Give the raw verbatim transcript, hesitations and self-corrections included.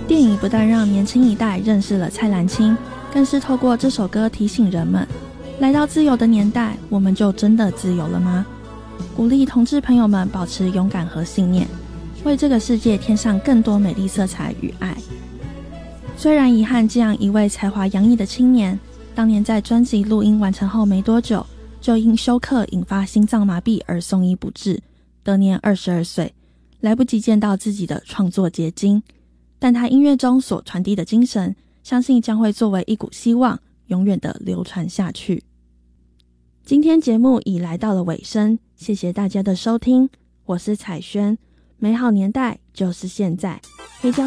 电影不但让年轻一代认识了蔡澜清，更是透过这首歌提醒人们，来到自由的年代，我们就真的自由了吗？鼓励同志朋友们保持勇敢和信念，为这个世界添上更多美丽色彩与爱。虽然遗憾这样一位才华洋溢的青年，当年在专辑录音完成后没多久，就因休克引发心脏麻痹而送医不治，得年二十二岁，来不及见到自己的创作结晶。但他音乐中所传递的精神，相信将会作为一股希望，永远的流传下去。今天节目已来到了尾声，谢谢大家的收听，我是彩萱，美好年代就是现在，黑胶